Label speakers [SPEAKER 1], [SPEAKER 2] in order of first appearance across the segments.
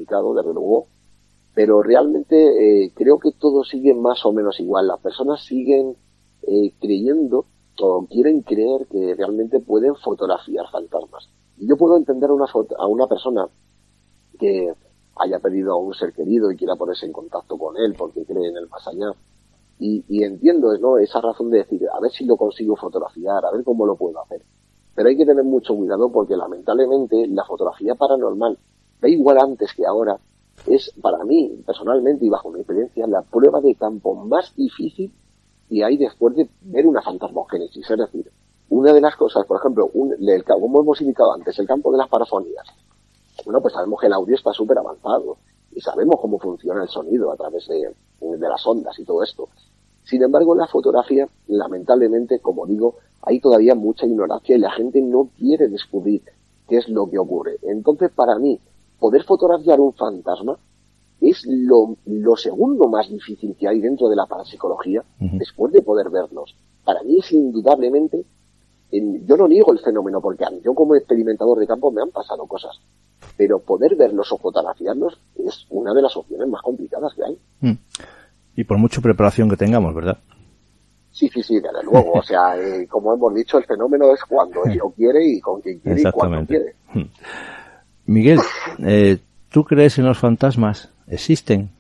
[SPEAKER 1] complicado, desde luego, pero realmente creo que todo sigue más o menos igual. Las personas siguen creyendo o quieren creer que realmente pueden fotografiar fantasmas. Y yo puedo entender a una persona que haya perdido a un ser querido y quiera ponerse en contacto con él porque cree en el más allá. Y entiendo, ¿no?, esa razón de decir, a ver si lo consigo fotografiar, a ver cómo lo puedo hacer. Pero hay que tener mucho cuidado porque lamentablemente la fotografía paranormal, da igual antes que ahora, es para mí, personalmente y bajo mi experiencia, la prueba de campo más difícil que hay después de ver una fantasmogénesis. Es decir, una de las cosas, por ejemplo, como hemos indicado antes, el campo de las parafonías. Bueno, pues sabemos que el audio está súper avanzado y sabemos cómo funciona el sonido a través de las ondas y todo esto. Sin embargo, en la fotografía, lamentablemente, como digo, hay todavía mucha ignorancia y la gente no quiere descubrir qué es lo que ocurre. Entonces, para mí, poder fotografiar un fantasma es lo segundo más difícil que hay dentro de la parapsicología, después de poder verlos. Para mí es indudablemente, yo no niego el fenómeno, porque a mí, yo como experimentador de campo me han pasado cosas, pero poder verlos o fotografiarlos es una de las opciones más complicadas que hay.
[SPEAKER 2] Y por mucha preparación que tengamos, ¿verdad?
[SPEAKER 1] Sí, desde luego. O sea, como hemos dicho, el fenómeno es cuando ello quiere y con quien quiere y cuando quiere.
[SPEAKER 2] Miguel, ¿tú crees en los fantasmas? ¿Existen?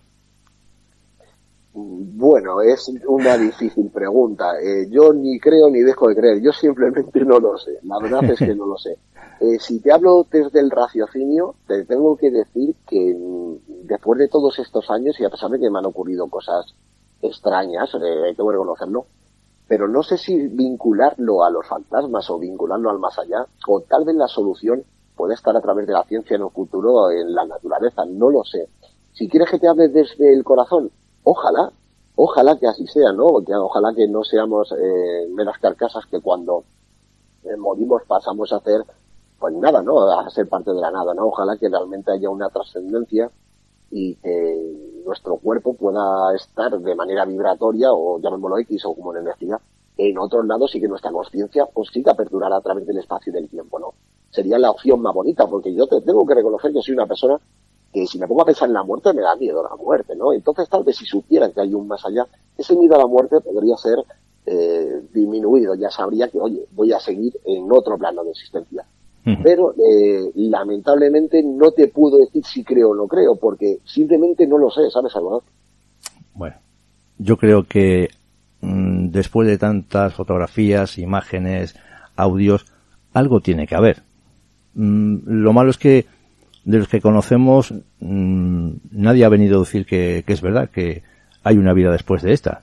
[SPEAKER 1] Bueno, es una difícil pregunta. Yo ni creo ni dejo de creer. Yo simplemente no lo sé. La verdad es que no lo sé. Si te hablo desde el raciocinio, te tengo que decir que después de todos estos años, y a pesar de que me han ocurrido cosas extrañas, hay que reconocerlo, pero no sé si vincularlo a los fantasmas o vincularlo al más allá, o tal vez la solución puede estar a través de la ciencia en un futuro, en la naturaleza, no lo sé. Si quieres que te hable desde el corazón, ojalá que así sea, ¿no? Ojalá que no seamos meras carcasas que cuando morimos pasamos a hacer, pues nada, ¿no? A ser parte de la nada, ¿no? Ojalá que realmente haya una trascendencia y que nuestro cuerpo pueda estar de manera vibratoria, o llamémoslo X o como en energía, en otros lados, y que nuestra conciencia pues siga perdurar a través del espacio y del tiempo, ¿no? Sería la opción más bonita, porque yo tengo que reconocer que soy una persona que si me pongo a pensar en la muerte me da miedo la muerte, ¿no? Entonces tal vez si supieran que hay un más allá, ese miedo a la muerte podría ser disminuido. Ya sabría que, oye, voy a seguir en otro plano de existencia. Pero lamentablemente no te puedo decir si creo o no creo, porque simplemente no lo sé, ¿sabes, Salvador?
[SPEAKER 2] Bueno, yo creo que después de tantas fotografías, imágenes, audios, algo tiene que haber. Lo malo es que de los que conocemos nadie ha venido a decir que es verdad, que hay una vida después de esta.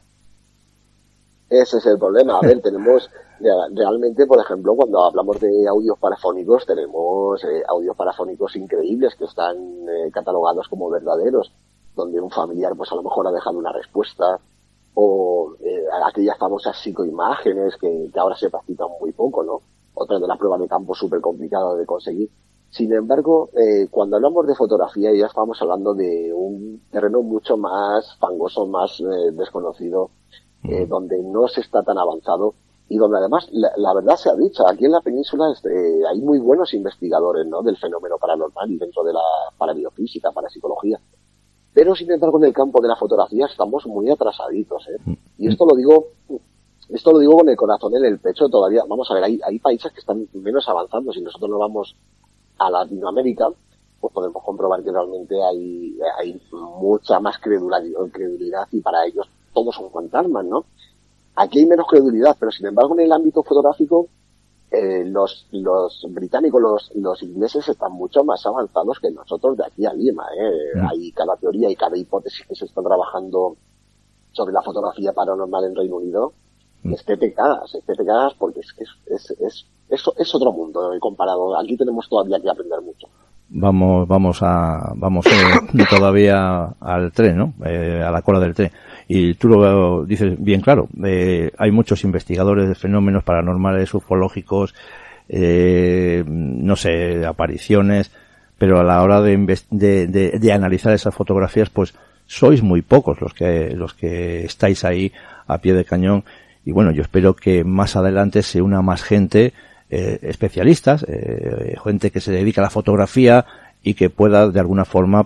[SPEAKER 1] Ese es el problema. A ver, tenemos realmente, por ejemplo, cuando hablamos de audios parafónicos, tenemos audios parafónicos increíbles que están catalogados como verdaderos, donde un familiar pues a lo mejor ha dejado una respuesta, o aquellas famosas psicoimágenes que ahora se practican muy poco, ¿no? Otra de las pruebas de campo súper complicadas de conseguir. Sin embargo, cuando hablamos de fotografía ya estamos hablando de un terreno mucho más fangoso, más desconocido, donde no se está tan avanzado y donde además la verdad se ha dicho, aquí en la península hay muy buenos investigadores, ¿no?, del fenómeno paranormal y dentro de la parabiofísica, parapsicología. Pero sin embargo en el campo de la fotografía estamos muy atrasaditos, y esto lo digo con el corazón en el pecho todavía. Vamos a ver, hay países que están menos avanzando. Si nosotros nos vamos a Latinoamérica, pues podemos comprobar que realmente hay mucha más credulidad y para ellos todos son fantasmas, ¿no? Aquí hay menos credulidad, pero sin embargo en el ámbito fotográfico los británicos, los ingleses están mucho más avanzados que nosotros de aquí a Lima, Hay cada teoría y cada hipótesis que se está trabajando sobre la fotografía paranormal en Reino Unido. Te te cagas porque es otro mundo comparado. Aquí tenemos todavía que aprender mucho.
[SPEAKER 2] Vamos todavía al tren, ¿no? A la cola del tren. Y tú lo dices bien claro. Hay muchos investigadores de fenómenos paranormales, ufológicos, no sé, apariciones, pero a la hora de analizar esas fotografías, pues sois muy pocos los que estáis ahí a pie de cañón. Y bueno, yo espero que más adelante se una más gente, especialistas, gente que se dedica a la fotografía y que pueda de alguna forma